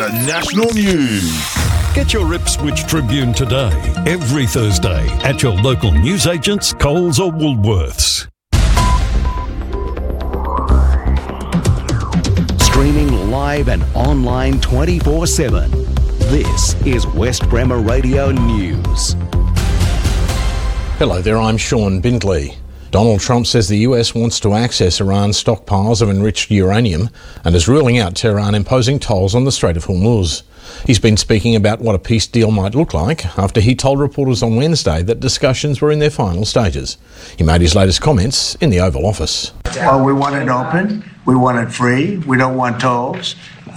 national news. Get your Ipswich Tribune today, every Thursday, at your local newsagents, Coles or Woolworths. Streaming live and online 24/7. This is West Bremer Radio News. Hello there, I'm Sean Bindley. Donald Trump says the US wants to access Iran's stockpiles of enriched uranium and is ruling out Tehran imposing tolls on the Strait of Hormuz. He's been speaking about what a peace deal might look like after he told reporters on Wednesday that discussions were in their final stages. He made his latest comments in the Oval Office. Well, we want it open. We want it free. We don't want tolls.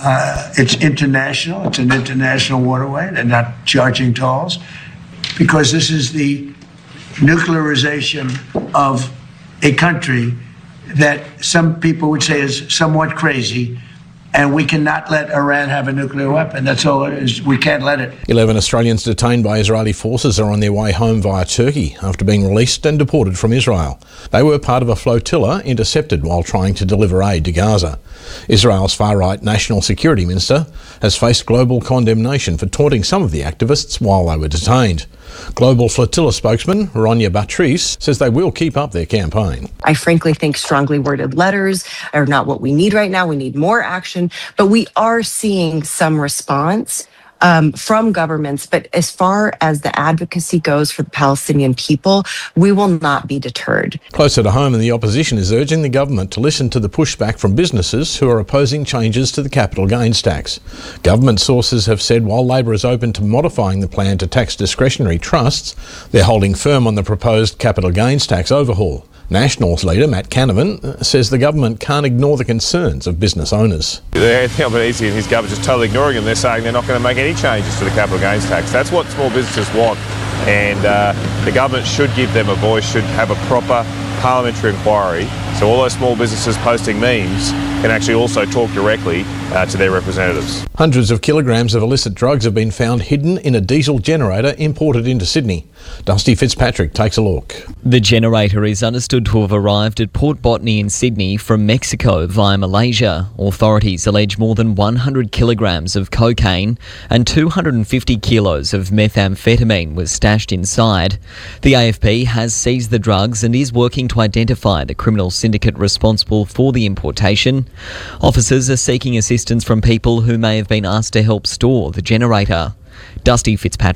It's international. It's an international waterway. They're not charging tolls because this is the nuclearization of a country that some people would say is somewhat crazy, and we cannot let Iran have a nuclear weapon. That's all it is. We can't let it. 11 Australians detained by Israeli forces are on their way home via Turkey after being released and deported from Israel. They were part of a flotilla intercepted while trying to deliver aid to Gaza. Israel's far-right National Security Minister has faced global condemnation for taunting some of the activists while they were detained. Global Flotilla spokesman Ronya Batrice says they will keep up their campaign. I frankly think strongly worded letters are not what we need right now. We need more action, but we are seeing some response from governments. But as far as the advocacy goes for the Palestinian people, we will not be deterred. Closer to home, the opposition is urging the government to listen to the pushback from businesses who are opposing changes to the capital gains tax. Government sources have said while Labor is open to modifying the plan to tax discretionary trusts, they're holding firm on the proposed capital gains tax overhaul. Nationals leader Matt Canavan says the government can't ignore the concerns of business owners. Anthony Albanese and his government just totally ignoring them. They're saying they're not going to make any changes to the capital gains tax. That's what small businesses want, and the government should give them a voice, should have a proper parliamentary inquiry, so all those small businesses posting memes can actually also talk directly to their representatives. Hundreds of kilograms of illicit drugs have been found hidden in a diesel generator imported into Sydney. Dusty Fitzpatrick takes a look. The generator is understood to have arrived at Port Botany in Sydney from Mexico via Malaysia. Authorities allege more than 100 kilograms of cocaine and 250 kilos of methamphetamine was stashed inside. The AFP has seized the drugs and is working to identify the criminal syndicate responsible for the importation. Officers are seeking assistance from people who may have been asked to help store the generator. Dusty Fitzpatrick.